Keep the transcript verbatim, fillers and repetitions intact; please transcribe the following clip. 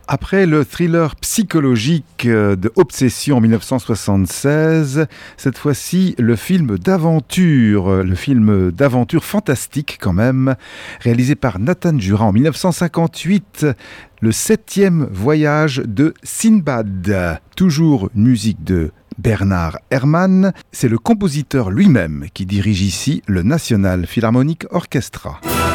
Après le thriller psychologique de Obsession en dix-neuf cent soixante-seize, cette fois-ci le film d'aventure, le film d'aventure fantastique quand même, réalisé par Nathan Juran en dix-neuf cent cinquante-huit, le septième voyage de Sinbad. Toujours musique de Bernard Herrmann, c'est le compositeur lui-même qui dirige ici le National Philharmonic Orchestra.